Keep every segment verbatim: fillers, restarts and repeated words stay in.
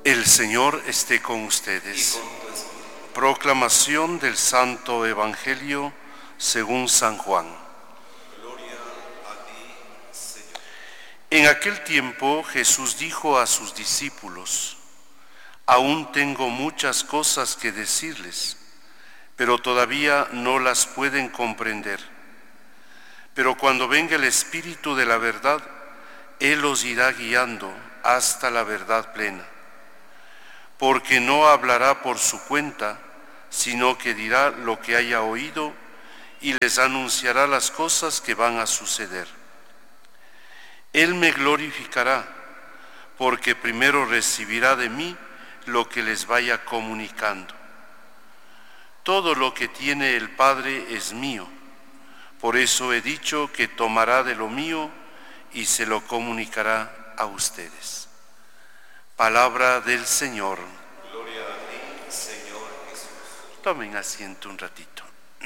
El Señor esté con ustedes. Proclamación del Santo Evangelio según San Juan. Gloria a ti, Señor. En aquel tiempo Jesús dijo a sus discípulos: aún tengo muchas cosas que decirles, pero todavía no las pueden comprender. Pero cuando venga el Espíritu de la verdad, Él los irá guiando hasta la verdad plena. Porque no hablará por su cuenta, sino que dirá lo que haya oído y les anunciará las cosas que van a suceder. Él me glorificará, porque primero recibirá de mí lo que les vaya comunicando. Todo lo que tiene el Padre es mío, por eso he dicho que tomará de lo mío y se lo comunicará a ustedes. Palabra del Señor. Gloria a ti, Señor Jesús. Tomen asiento un ratito.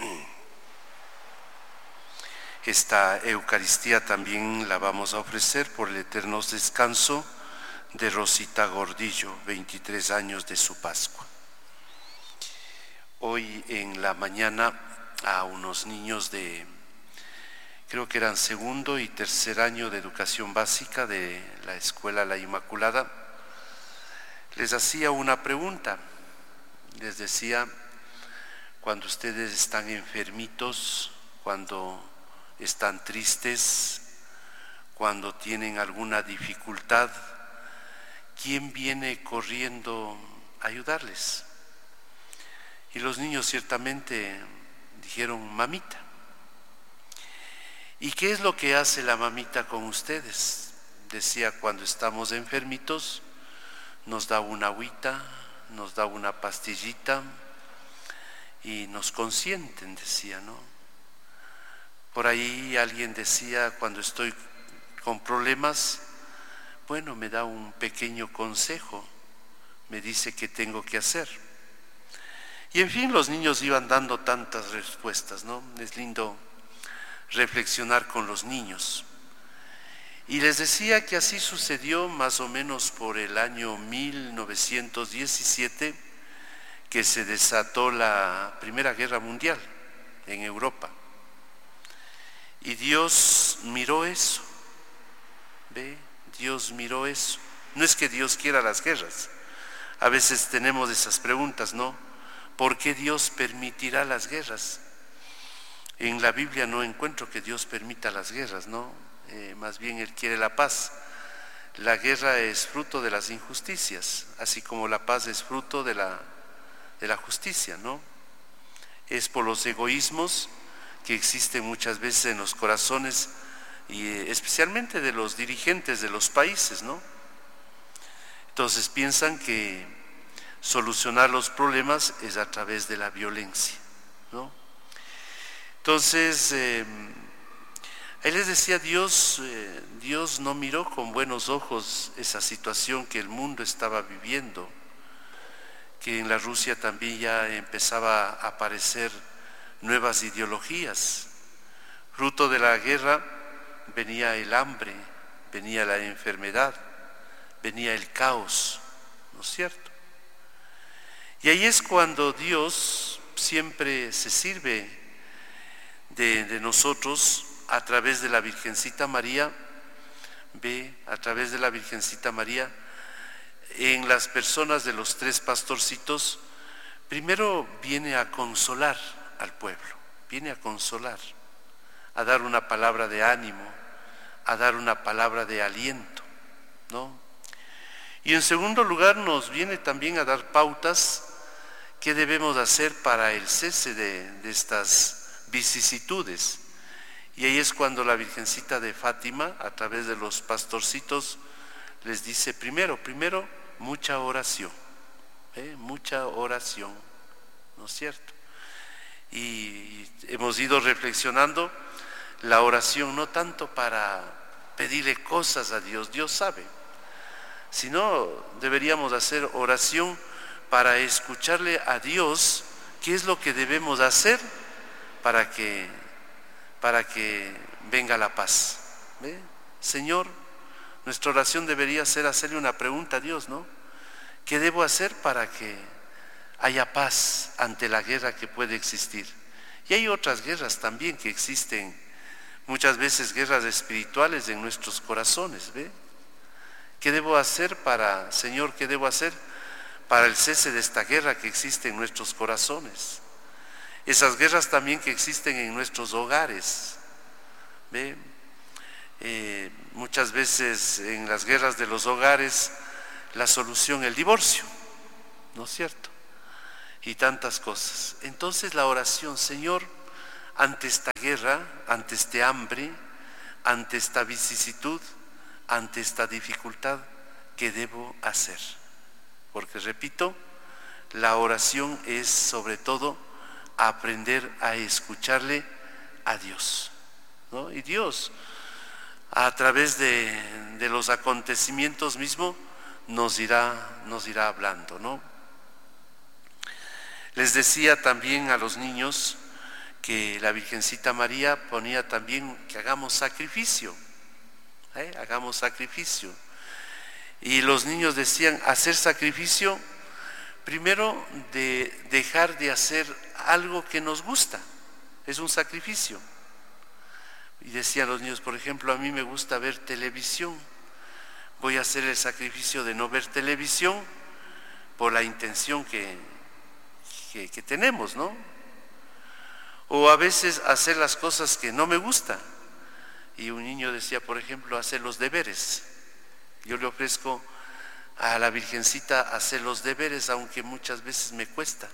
Esta Eucaristía también la vamos a ofrecer por el eterno descanso de Rosita Gordillo, veintitrés años de su Pascua. Hoy en la mañana a unos niños de, creo que eran segundo y tercer año de educación básica de la Escuela La Inmaculada, les hacía una pregunta. Les decía: cuando ustedes están enfermitos, cuando están tristes, cuando tienen alguna dificultad, ¿quién viene corriendo a ayudarles? Y los niños ciertamente dijeron: mamita. ¿Y qué es lo que hace la mamita con ustedes? Decía: cuando estamos enfermitos, nos da una agüita, nos da una pastillita y nos consienten, decía, ¿no? Por ahí alguien decía: cuando estoy con problemas, bueno, me da un pequeño consejo, me dice qué tengo que hacer. Y en fin, los niños iban dando tantas respuestas, ¿no? Es lindo reflexionar con los niños. Y les decía que así sucedió más o menos por el año mil novecientos diecisiete, que se desató la Primera Guerra Mundial en Europa. Y Dios miró eso, ¿ve? Dios miró eso. No es que Dios quiera las guerras. A veces tenemos esas preguntas, ¿no? ¿Por qué Dios permitirá las guerras? En la Biblia no encuentro que Dios permita las guerras, ¿no? Eh, más bien Él quiere la paz. La guerra es fruto de las injusticias, así como la paz es fruto de la, de la justicia, ¿no? Es por los egoísmos que existen muchas veces en los corazones y eh, especialmente de los dirigentes de los países, ¿no? Entonces piensan que solucionar los problemas es a través de la violencia, ¿no? Entonces, eh, él les decía: Dios, eh, Dios no miró con buenos ojos esa situación que el mundo estaba viviendo, que en la Rusia también ya empezaba a aparecer nuevas ideologías. Fruto de la guerra venía el hambre, venía la enfermedad, venía el caos, ¿no es cierto? Y ahí es cuando Dios siempre se sirve de, de nosotros a través de la Virgencita María, ve, a través de la Virgencita María, en las personas de los tres pastorcitos. Primero viene a consolar al pueblo, viene a consolar, a dar una palabra de ánimo, a dar una palabra de aliento, ¿no? Y en segundo lugar nos viene también a dar pautas qué debemos hacer para el cese de, de estas vicisitudes. Y ahí es cuando la Virgencita de Fátima, a través de los pastorcitos, les dice: primero, primero, mucha oración, ¿eh? mucha oración, ¿no es cierto? Y hemos ido reflexionando la oración no tanto para pedirle cosas a Dios, Dios sabe, sino deberíamos hacer oración para escucharle a Dios qué es lo que debemos hacer para que, para que venga la paz. ¿Ve? Señor, nuestra oración debería ser hacerle una pregunta a Dios, ¿no? ¿Qué debo hacer para que haya paz ante la guerra que puede existir? Y hay otras guerras también que existen, muchas veces guerras espirituales en nuestros corazones, ¿ve? ¿Qué debo hacer para, Señor, qué debo hacer para el cese de esta guerra que existe en nuestros corazones? Esas guerras también que existen en nuestros hogares, ¿ve? Eh, muchas veces en las guerras de los hogares la solución el divorcio, ¿no es cierto? Y tantas cosas. Entonces la oración, Señor, ante esta guerra, ante este hambre, ante esta vicisitud, ante esta dificultad, ¿qué debo hacer? Porque repito, la oración es sobre todo aprender a escucharle a Dios, ¿no? Y Dios, a través de, de los acontecimientos mismos, nos irá, nos irá hablando, ¿no? Les decía también a los niños que la Virgencita María ponía también que hagamos sacrificio, ¿eh? Hagamos sacrificio. Y los niños decían, hacer sacrificio, primero de dejar de hacer algo que nos gusta, es un sacrificio. Y decían los niños, por ejemplo, a mí me gusta ver televisión, voy a hacer el sacrificio de no ver televisión por la intención que, que, que tenemos, ¿no? O a veces hacer las cosas que no me gustan. Y un niño decía, por ejemplo, hacer los deberes. Yo le ofrezco a la Virgencita hacer los deberes, aunque muchas veces me cuesta.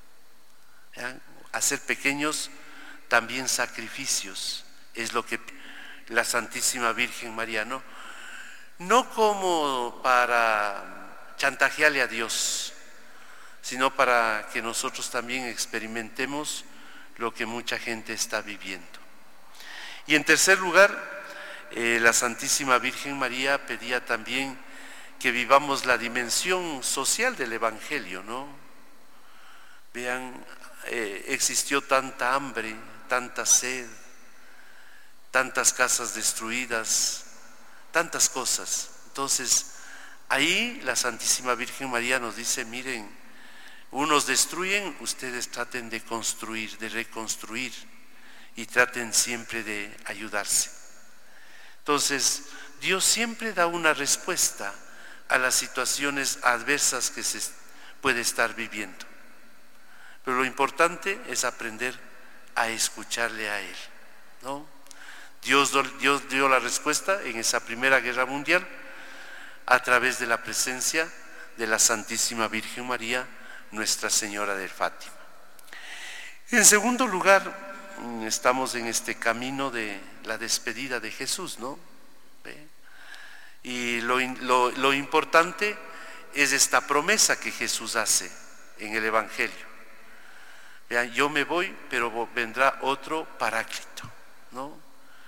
¿Ya? Hacer pequeños también sacrificios, es lo que la Santísima Virgen María, ¿no? No como para chantajearle a Dios, sino para que nosotros también experimentemos lo que mucha gente está viviendo. Y en tercer lugar, eh, la Santísima Virgen María pedía también que vivamos la dimensión social del Evangelio, ¿no? Vean, eh, existió tanta hambre, tanta sed, tantas casas destruidas, tantas cosas. Entonces, ahí la Santísima Virgen María nos dice, miren, unos destruyen, ustedes traten de construir, de reconstruir, y traten siempre de ayudarse. Entonces, Dios siempre da una respuesta a las situaciones adversas que se puede estar viviendo. Pero lo importante es aprender a escucharle a Él, ¿no? Dios, Dios dio la respuesta en esa Primera Guerra Mundial a través de la presencia de la Santísima Virgen María, Nuestra Señora del Fátima. En segundo lugar, estamos en este camino de la despedida de Jesús, ¿no? ¿Ve? Y lo, lo, lo importante es esta promesa que Jesús hace en el Evangelio. Vean, yo me voy, pero vendrá otro paráclito, ¿no?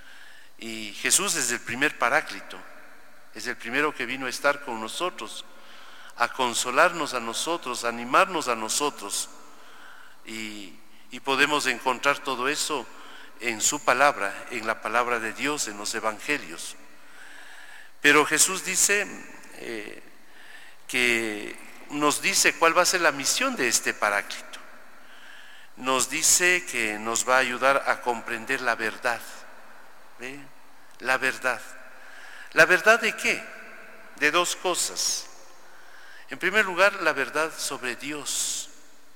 Y Jesús es el primer paráclito, es el primero que vino a estar con nosotros, a consolarnos a nosotros, a animarnos a nosotros. Y, y podemos encontrar todo eso en su palabra, en la palabra de Dios, en los evangelios. Pero Jesús dice eh, que nos dice cuál va a ser la misión de este paráclito. Nos dice que nos va a ayudar a comprender la verdad. ¿Ve? La verdad. ¿La verdad de qué? De dos cosas. En primer lugar, la verdad sobre Dios.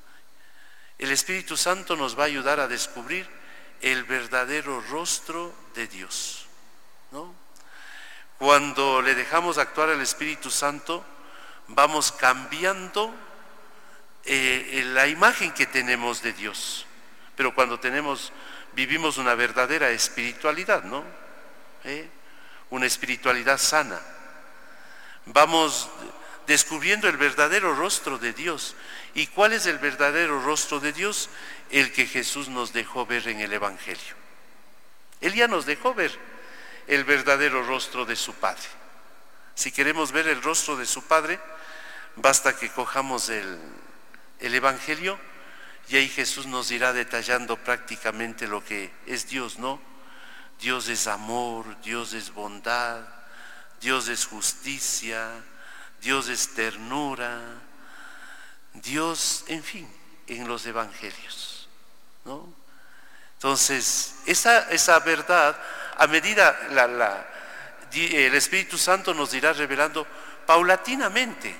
El Espíritu Santo nos va a ayudar a descubrir el verdadero rostro de Dios, ¿no? Cuando le dejamos actuar al Espíritu Santo, vamos cambiando eh, la imagen que tenemos de Dios. Pero cuando tenemos, vivimos una verdadera espiritualidad, ¿no? ¿Eh? Una espiritualidad sana. Vamos descubriendo el verdadero rostro de Dios. ¿Y cuál es el verdadero rostro de Dios? El que Jesús nos dejó ver en el Evangelio. Él ya nos dejó ver el verdadero rostro de su Padre. Si queremos ver el rostro de su Padre, basta que cojamos el, el Evangelio y ahí Jesús nos irá detallando prácticamente lo que es Dios, ¿no? Dios es amor, Dios es bondad, Dios es justicia, Dios es ternura, Dios, en fin, en los evangelios, ¿no? Entonces, esa, esa verdad, a medida la, la, el Espíritu Santo nos irá revelando paulatinamente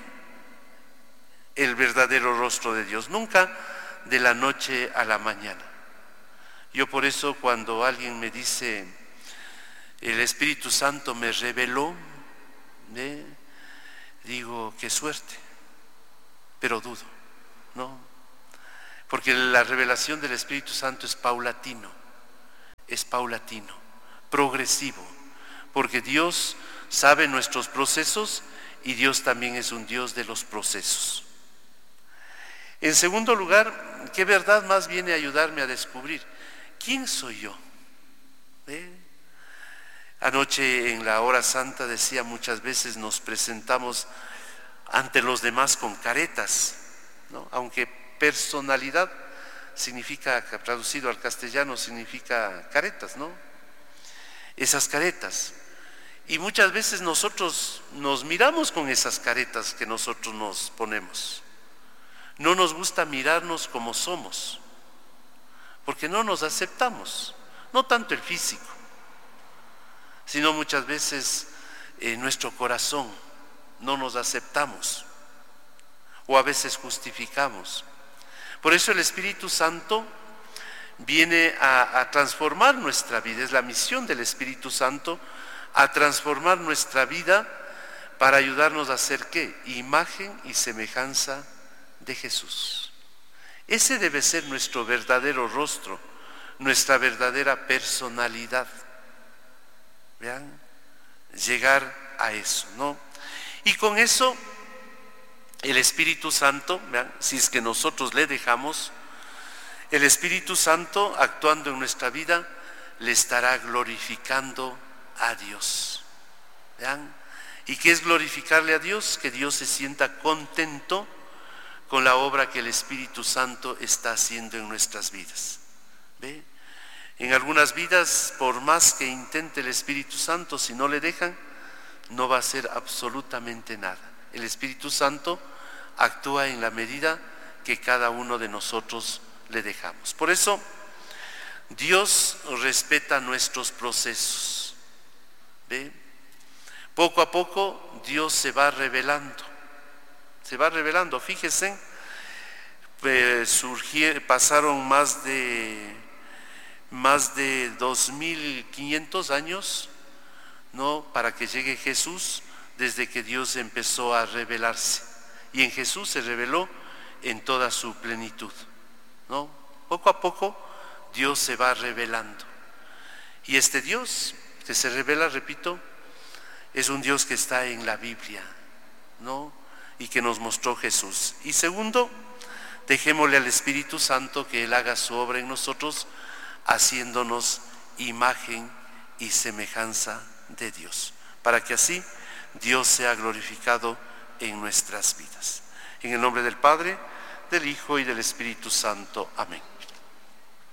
el verdadero rostro de Dios, nunca de la noche a la mañana. Yo por eso cuando alguien me dice, el Espíritu Santo me reveló, ¿eh? digo, qué suerte, pero dudo, ¿no? Porque la revelación del Espíritu Santo es paulatino, es paulatino, progresivo, porque Dios sabe nuestros procesos y Dios también es un Dios de los procesos. En segundo lugar, ¿qué verdad más viene a ayudarme a descubrir? ¿Quién soy yo? ¿Eh? Anoche en la hora santa decía, muchas veces nos presentamos ante los demás con caretas, ¿no? Aunque personalidad significa, traducido al castellano, significa caretas, ¿no? Esas caretas. Y muchas veces nosotros nos miramos con esas caretas que nosotros nos ponemos. No nos gusta mirarnos como somos, porque no nos aceptamos, no tanto el físico, sino muchas veces en nuestro corazón no nos aceptamos, o a veces justificamos. Por eso el Espíritu Santo viene a, a transformar nuestra vida, es la misión del Espíritu Santo, a transformar nuestra vida para ayudarnos a hacer ¿qué? Imagen y semejanza de Jesús. Ese debe ser nuestro verdadero rostro, nuestra verdadera personalidad. Vean, llegar a eso, ¿no? Y con eso, el Espíritu Santo, vean, si es que nosotros le dejamos, el Espíritu Santo actuando en nuestra vida, le estará glorificando a Dios. Vean, ¿y qué es glorificarle a Dios? Que Dios se sienta contento con la obra que el Espíritu Santo está haciendo en nuestras vidas. ¿Ve? En algunas vidas, por más que intente el Espíritu Santo, si no le dejan, no va a hacer absolutamente nada. El Espíritu Santo actúa en la medida que cada uno de nosotros le dejamos. Por eso, Dios respeta nuestros procesos. ¿Ve? Poco a poco, Dios se va revelando. Se va revelando, fíjense, eh, surgieron, pasaron más de, más de dos mil quinientos años, ¿no? Para que llegue Jesús, desde que Dios empezó a revelarse. Y en Jesús se reveló en toda su plenitud, ¿no? Poco a poco Dios se va revelando. Y este Dios que se revela, repito, es un Dios que está en la Biblia, ¿no? Y que nos mostró Jesús. Y segundo, dejémosle al Espíritu Santo que Él haga su obra en nosotros, haciéndonos imagen y semejanza de Dios, para que así Dios sea glorificado en nuestras vidas. En el nombre del Padre, del Hijo y del Espíritu Santo. Amén.